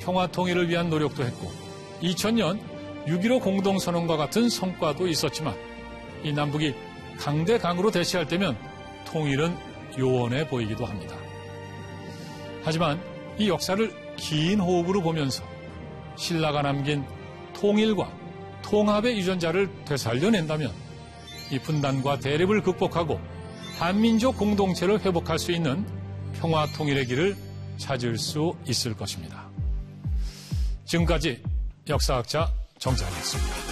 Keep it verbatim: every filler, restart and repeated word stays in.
평화 통일을 위한 노력도 했고 이천 년 육점일오 공동선언과 같은 성과도 있었지만 이 남북이 강대강으로 대치할 때면 통일은 요원해 보이기도 합니다. 하지만 이 역사를 긴 호흡으로 보면서 신라가 남긴 통일과 통합의 유전자를 되살려낸다면 이 분단과 대립을 극복하고 한민족 공동체를 회복할 수 있는 평화 통일의 길을 찾을 수 있을 것입니다. 지금까지 역사학자 정찬이었습니다.